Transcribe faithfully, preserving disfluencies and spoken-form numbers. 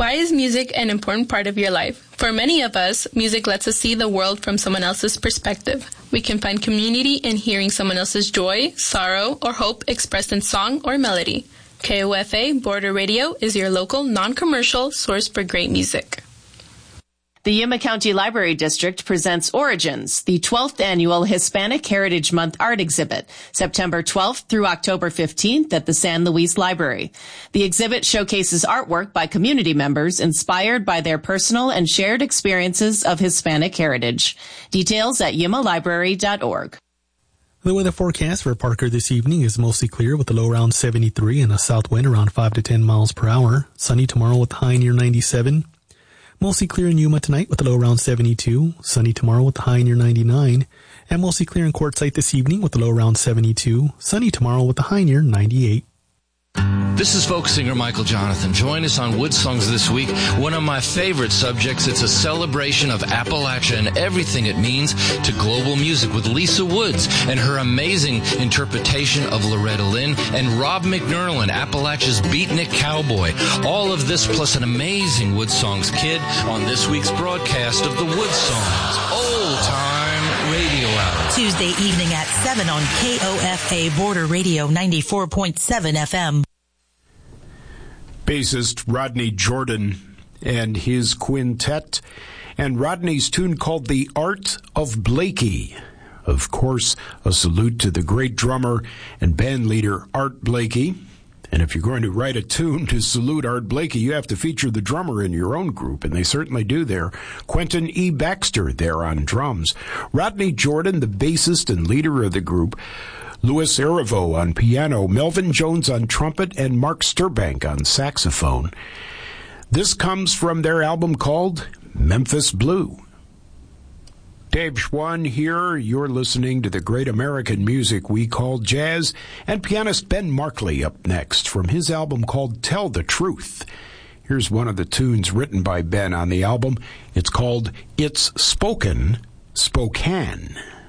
Why is music an important part of your life? For many of us, music lets us see the world from someone else's perspective. We can find community in hearing someone else's joy, sorrow, or hope expressed in song or melody. K O F A Border Radio is your local, non-commercial source for great music. The Yuma County Library District presents Origins, the twelfth annual Hispanic Heritage Month art exhibit, September twelfth through October fifteenth at the San Luis Library. The exhibit showcases artwork by community members inspired by their personal and shared experiences of Hispanic heritage. Details at yuma library dot org. The weather forecast for Parker this evening is mostly clear with a low around seventy-three and a south wind around five to ten miles per hour. Sunny tomorrow with a high near ninety-seven. Mostly clear in Yuma tonight with a low around seventy-two. Sunny tomorrow with a high near ninety-nine. And mostly clear in Quartzsite this evening with a low around seventy-two. Sunny tomorrow with a high near ninety-eight. This is folk singer Michael Jonathan. Join us on Wood Songs this week. One of my favorite subjects. It's a celebration of Appalachia and everything it means to global music with Lisa Woods and her amazing interpretation of Loretta Lynn and Rob McNerlin, Appalachia's beatnik cowboy. All of this plus an amazing Wood Songs kid on this week's broadcast of the Wood Songs Old Time Radio Hour. Tuesday evening at seven on K O F A Border Radio ninety-four point seven F M. Bassist Rodney Jordan and his quintet, and Rodney's tune called The Art of Blakey. Of course, a salute to the great drummer and band leader Art Blakey. And if you're going to write a tune to salute Art Blakey, you have to feature the drummer in your own group, and they certainly do there. Quentin E. Baxter there on drums. Rodney Jordan, the bassist and leader of the group. Louis Arivo on piano, Melvin Jones on trumpet, and Mark Sturbank on saxophone. This comes from their album called Memphis Blue. Dave Schwann here. You're listening to the great American music we call jazz, and pianist Ben Markley up next from his album called Tell the Truth. Here's one of the tunes written by Ben on the album. It's called It's Spoken, Spokane.